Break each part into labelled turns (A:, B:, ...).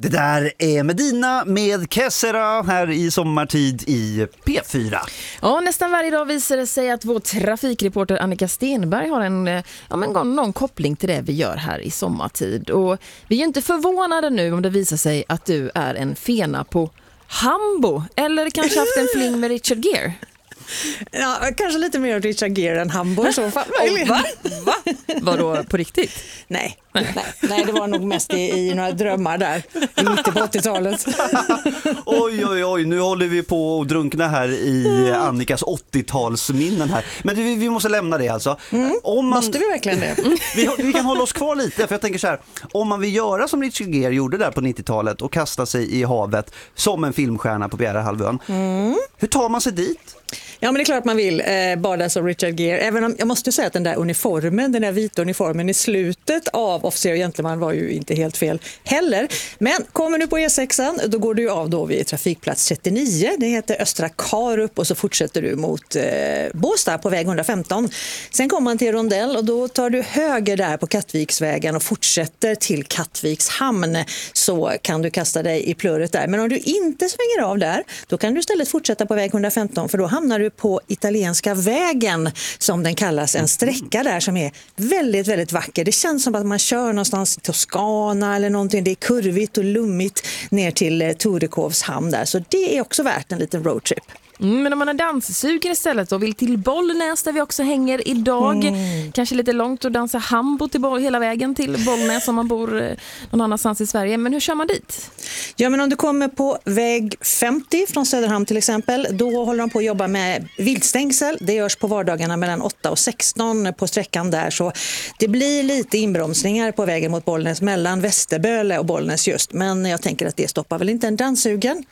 A: Det där är Medina med Kessera här i sommartid i P4.
B: Ja, nästan varje dag visar det sig att vår trafikreporter Annika Stenberg har någon koppling till det vi gör här i sommartid. Och vi är ju inte förvånade nu om det visar sig att du är en fena på Hambo. Eller kanske haft en fling med Richard Gere.
C: Ja, kanske lite mer Richard Gere än Hambo i så fall.
B: Va? Vadå, på riktigt?
C: Nej, det var nog mest i några drömmar där i mitten på 80-talet.
A: Oj, nu håller vi på att drunkna här i Annikas 80-talsminnen här. Men vi måste lämna det alltså.
C: Måste vi verkligen det?
A: Vi kan hålla oss kvar lite, för jag tänker så här, om man vill göra som Richard Gere gjorde där på 90-talet och kasta sig i havet som en filmstjärna på Bjärehalvön. Hur tar man sig dit?
C: Ja, men det är klart man vill bada som Richard Gere. Även om jag måste säga att den där vita uniformen i slutet av Officer och Gentleman var ju inte helt fel heller. Men kommer du på E6, då går du av då vid trafikplats 39. Det heter Östra Karup och så fortsätter du mot Båstad på väg 115. Sen kommer man till Rondell och då tar du höger där på Kattviksvägen och fortsätter till Kattviks hamn. Så kan du kasta dig i plurret där. Men om du inte svänger av där, då kan du istället fortsätta på väg 115, för då hamnar du på Italienska vägen, som den kallas, en sträcka där som är väldigt, väldigt vacker. Det känns som att man kör någonstans i Toscana eller någonting. Det är kurvigt och lummigt ner till Torekovs hamn där, så det är också värt en liten roadtrip.
B: Men om man är danssugen istället och vill till Bollnäs där vi också hänger idag, kanske lite långt och dansa Hambo till hela vägen till Bollnäs om man bor någon annanstans i Sverige. Men hur kör man dit?
C: Ja, men om du kommer på väg 50 från Söderhamn till exempel, då håller de på att jobba med viltstängsel. Det görs på vardagarna mellan 8 och 16 på sträckan där, så det blir lite inbromsningar på vägen mot Bollnäs mellan Västerböle och Bollnäs just. Men jag tänker att det stoppar väl inte en danssugen.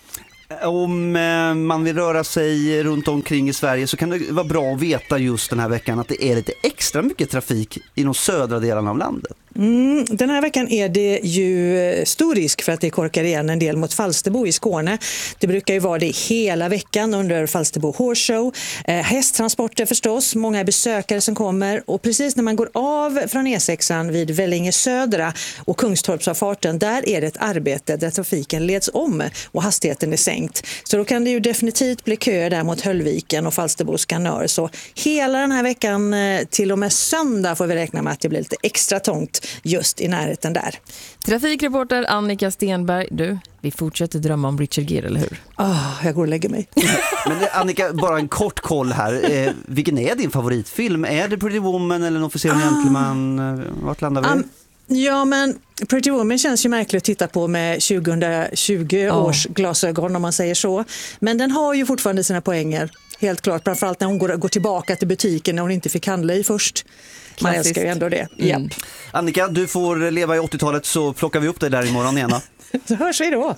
A: Om man vill röra sig runt omkring i Sverige så kan det vara bra att veta just den här veckan att det är lite extra mycket trafik i de södra delarna av landet.
C: Den här veckan är det ju stor risk för att det korkar igen en del mot Falsterbo i Skåne. Det brukar ju vara det hela veckan under Falsterbo Horse Show. Hästtransporter förstås, många besökare som kommer, och precis när man går av från E6 vid Vellinge södra och Kungstorpsavfarten, där är det ett arbete där trafiken leds om och hastigheten är sänkt. Så då kan det ju definitivt bli köer där mot Höllviken och Falsterbo Skanör. Så hela den här veckan till och med söndag får vi räkna med att det blir lite extra trångt just i närheten där.
B: Trafikreporter Annika Stenberg, vi fortsätter drömma om Richard Gere, eller hur?
C: Jag går och lägger mig.
A: Men Annika, bara en kort koll här. Vilken är din favoritfilm? Är det Pretty Woman eller En officer och gentleman? Vart landar vi?
C: Ja, men Pretty Woman känns ju märkligt att titta på med 2020 års glasögon, om man säger så. Men den har ju fortfarande sina poänger, helt klart. Framförallt när hon går tillbaka till butiken när hon inte fick handla i först. Man älskar ju ändå det.
A: Annika, du får leva i 80-talet, så plockar vi upp dig där imorgon igen.
C: Så hörs vi då.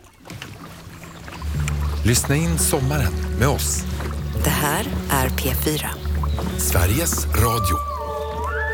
D: Lyssna in sommaren med oss.
E: Det här är P4.
D: Sveriges Radio.